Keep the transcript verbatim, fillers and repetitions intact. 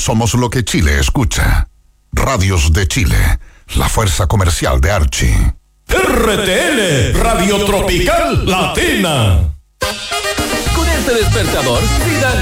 Somos lo que Chile escucha. Radios de Chile, la fuerza comercial de Archie. R T L, Radio Tropical Latina. Con este despertador, Zidane